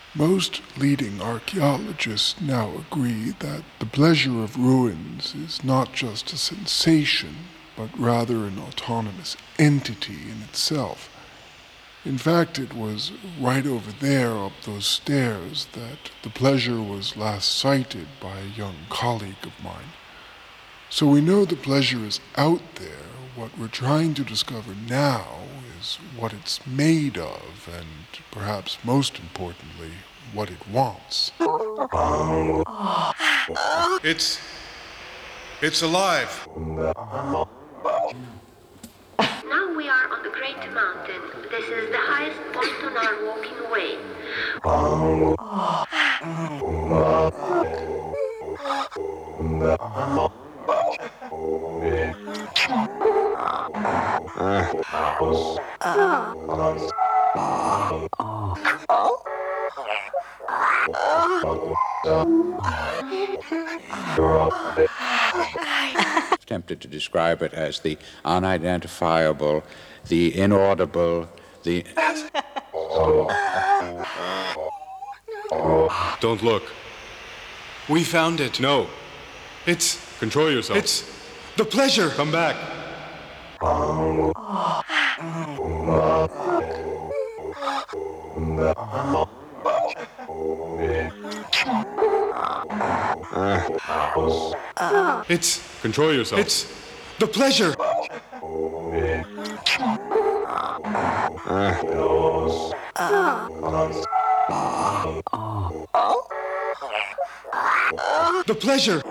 Most leading archaeologists now agree that the pleasure of ruins is not just a sensation, but rather an autonomous entity in itself. In fact, it was right over there up those stairs that the pleasure was last sighted by a young colleague of mine. So we know the pleasure is out there. What we're trying to discover now is what it's made of, and perhaps most importantly, what it wants. It's alive. Now we are on the Great Mountain. This is the highest point on our walking way. Tempted to describe it as the unidentifiable, the inaudible, the... Don't look. We found it. No. It's Control yourself. the pleasure. Come back. It's Control yourself. the pleasure. The pleasure.